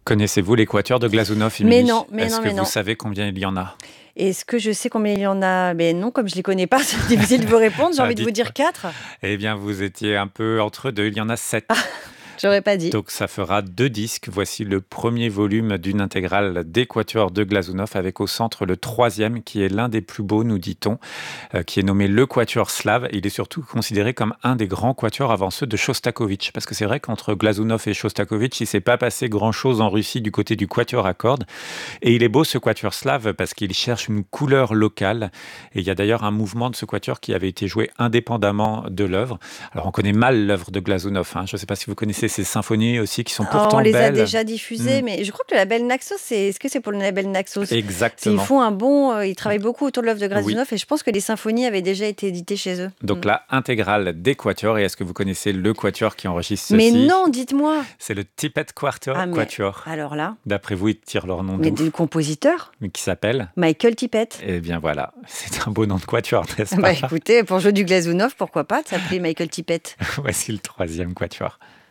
Connaissez-vous les quatuors de Glazunov, Mais Émilie? non, mais Est-ce non, que mais vous non. savez combien il y en a? Est-ce que je sais combien il y en a? Ben non, comme je les connais pas, c'est difficile de vous répondre. J'ai Ah, envie de vous dites-moi. dire 4. Eh bien, vous étiez un peu entre deux. Il y en a 7. J'aurais pas dit. Donc, ça fera 2 disques. Voici le premier volume d'une intégrale des quatuors de Glazunov, avec au centre le troisième, qui est l'un des plus beaux, nous dit-on, qui est nommé le quatuor slave. Il est surtout considéré comme un des grands quatuors avant ceux de Shostakovich. Parce que c'est vrai qu'entre Glazunov et Shostakovich, il ne s'est pas passé grand-chose en Russie du côté du quatuor à cordes. Et il est beau, ce quatuor slave, parce qu'il cherche une couleur locale. Et il y a d'ailleurs un mouvement de ce quatuor qui avait été joué indépendamment de l'œuvre. Alors, on connaît mal l'œuvre de Glazunov, hein. Je ne sais pas si vous connaissez ces symphonies aussi, qui sont On pourtant les a belles. déjà diffusés, mais je crois que le label Naxos, est-ce que c'est pour le label Naxos? Ils Exactement. font un bon, ils travaillent beaucoup autour de l'œuvre de Oui. Glazunov et je pense que les symphonies avaient déjà été éditées chez eux. Donc la intégrale des quatuors. Et est-ce que vous connaissez le quatuor qui enregistre ceci? Mais non, dites-moi. C'est le Tippett Quatuor. Ah, mais Quatuor. alors là, D'après vous, ils tirent leur nom mais d'où? du compositeur, Mais qui s'appelle? Michael Tippett. Eh bien voilà, c'est un beau nom de quatuor, n'est-ce Bah pas? écoutez, pour jouer du Glazunov, pourquoi pas de s'appeler Michael Tippett? Voici le troisième quatuor.